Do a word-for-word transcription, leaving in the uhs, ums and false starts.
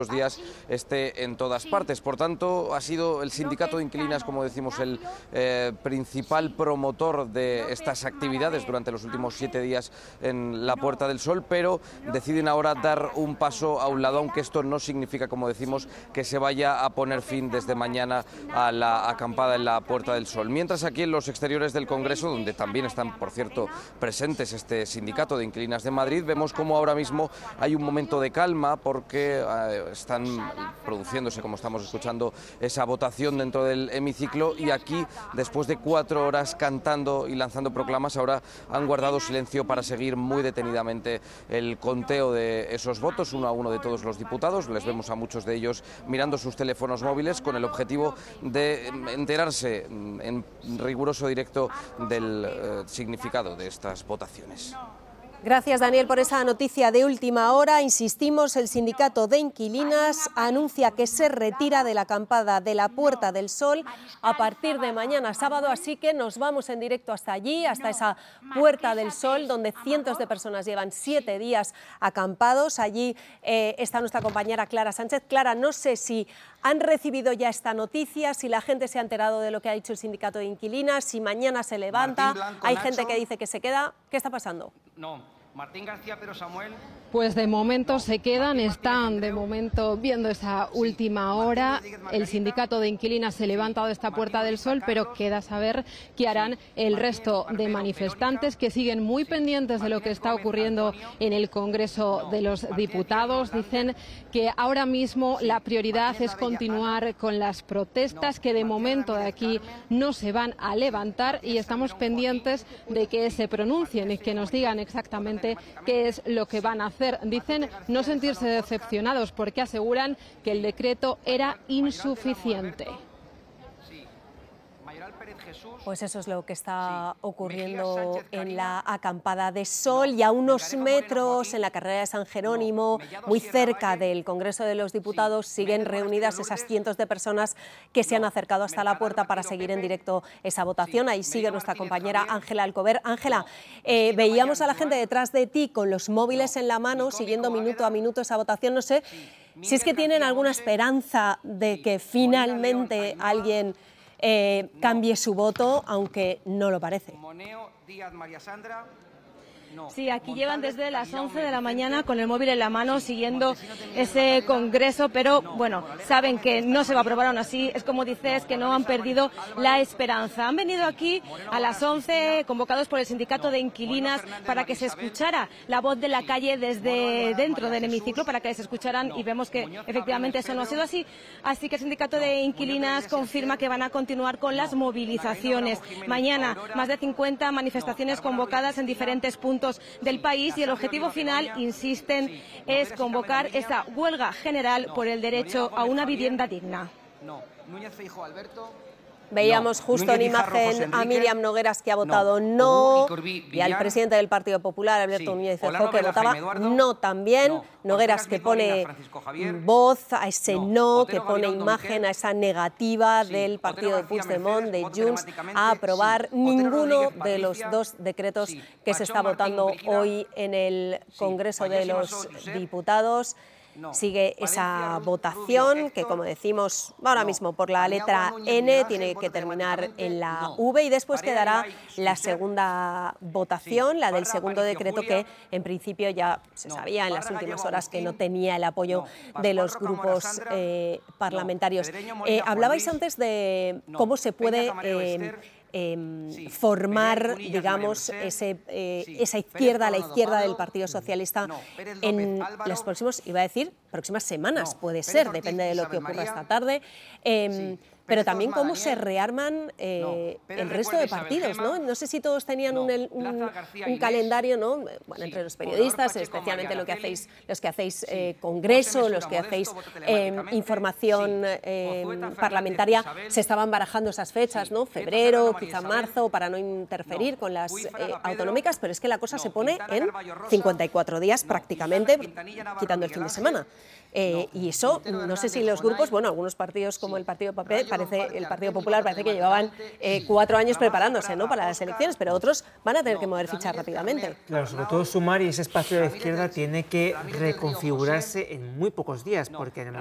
días esté en todas partes. Por tanto, ha sido el sindicato de inquilinas, como decimos, el eh, principal promotor de estas actividades durante los últimos siete días en la Puerta del Sol, pero deciden ahora dar un paso a un lado, aunque esto no significa, como decimos, que se vaya a poner fin desde mañana a la acampada en la Puerta del Sol. Mientras aquí en los exteriores del Congreso, donde también están, por cierto, presentes este sindicato de inquilinas de Madrid, vemos como ahora mismo hay un momento de calma porque eh, están produciéndose, como estamos escuchando, esa votación dentro del hemiciclo, y aquí, después de cuatro horas cantando y lanzando proclamas, ahora han guardado silencio para seguir muy detenidamente el conteo de esos votos, uno a uno de todos los diputados. Les vemos a muchos de ellos mirando sus teléfonos móviles con el objetivo de enterarse en riguroso directo del eh, significado de estas votaciones. Gracias, Daniel, por esa noticia de última hora. Insistimos, el sindicato de inquilinas anuncia que se retira de la acampada de la Puerta del Sol a partir de mañana sábado, así que nos vamos en directo hasta allí, hasta esa Puerta del Sol, donde cientos de personas llevan siete días acampados. Allí eh, está nuestra compañera Clara Sánchez. Clara, no sé si han recibido ya esta noticia, si la gente se ha enterado de lo que ha dicho el sindicato de inquilinas, si mañana se levanta, Blanco, hay Nacho. gente que dice que se queda. ¿Qué está pasando? No. Martín García, pero Samuel... Pues de momento se quedan, están de momento viendo esa última hora. El sindicato de inquilinas se levanta de esta Puerta del Sol, pero queda saber qué harán el resto de manifestantes, que siguen muy pendientes de lo que está ocurriendo en el Congreso de los Diputados. Dicen que ahora mismo la prioridad es continuar con las protestas, que de momento de aquí no se van a levantar, y estamos pendientes de que se pronuncien y que nos digan exactamente qué es lo que van a hacer. Dicen no sentirse decepcionados porque aseguran que el decreto era insuficiente. Pues eso es lo que está ocurriendo en la acampada de Sol, y a unos metros en la carrera de San Jerónimo, muy cerca del Congreso de los Diputados, siguen reunidas esas cientos de personas que se han acercado hasta la puerta para seguir en directo esa votación. Ahí sigue nuestra compañera Ángela Alcover. Ángela, eh, veíamos a la gente detrás de ti con los móviles en la mano, siguiendo minuto a minuto esa votación. No sé si es que tienen alguna esperanza de que finalmente alguien Eh, cambie su voto, aunque no lo parece. Sí, aquí llevan desde las once de la mañana con el móvil en la mano siguiendo ese congreso, pero bueno, saben que no se va a aprobar aún así. Es como dices, que no han perdido la esperanza. Han venido aquí a las once, convocados por el sindicato de inquilinas, para que se escuchara la voz de la calle desde dentro del hemiciclo, para que les escucharan, y vemos que efectivamente eso no ha sido así. Así que el sindicato de inquilinas confirma que van a continuar con las movilizaciones. Mañana, más de cincuenta manifestaciones convocadas en diferentes puntos del país, y el objetivo final, insisten, es convocar esa huelga general por el derecho a una vivienda digna. Veíamos justo en imagen a Míriam Nogueras, que ha votado no, y al presidente del Partido Popular, Alberto Núñez Feijóo, que votaba no también. Nogueras, que pone voz a ese no, que pone imagen a esa negativa del partido de Puigdemont, de Junts, a aprobar ninguno de los dos decretos que se está votando hoy en el Congreso de los Diputados. Sigue esa votación que, como decimos, ahora mismo por la letra N tiene que terminar en la V, y después quedará la segunda votación, la del segundo decreto, que en principio ya se sabía en las últimas horas que no tenía el apoyo de los grupos eh, parlamentarios. Eh, hablabais antes de cómo se puede Eh, Eh, formar, digamos, ese, eh, esa izquierda, la izquierda del Partido Socialista en los próximos, iba a decir, próximas semanas, puede ser, depende de lo que ocurra esta tarde. Eh, pero también cómo se rearman eh, el resto de partidos, ¿no? No sé si todos tenían un, un, un calendario, ¿no? Bueno, entre los periodistas, especialmente lo que hacéis, los que hacéis eh, congreso, los que hacéis eh, información eh, parlamentaria, se estaban barajando esas fechas, ¿no? Febrero, quizá marzo, para no interferir con las eh, autonómicas, pero es que la cosa se pone en cincuenta y cuatro días prácticamente, quitando el fin de semana. Eh, y eso, no sé si los grupos, bueno, algunos partidos como el Partido Papel, parece, el Partido Popular parece que llevaban eh, cuatro años preparándose, ¿no?, para las elecciones, pero otros van a tener que mover fichas rápidamente. Claro, sobre todo Sumar y ese espacio de la izquierda tiene que reconfigurarse en muy pocos días, porque en el